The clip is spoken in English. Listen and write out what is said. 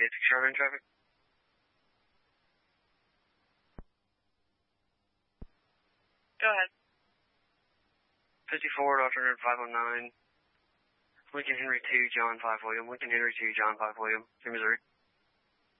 get to Charlotte traffic. Go ahead. 54, alternate 509. Lincoln Henry 2, John 5 William. Lincoln Henry 2, John 5 William. To Missouri.